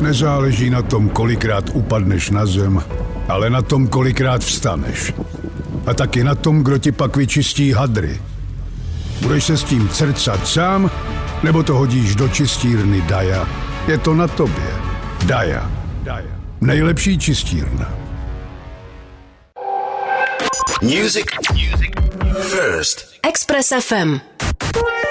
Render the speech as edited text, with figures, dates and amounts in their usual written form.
Nezáleží na tom, kolikrát upadneš na zem, ale na tom, kolikrát vstaneš. A taky na tom, kdo ti pak vyčistí hadry. Budeš se s tím crcat sám, nebo to hodíš do čistírny Daja? Je to na tobě. Daja. Nejlepší čistírna. Music first. Express FM.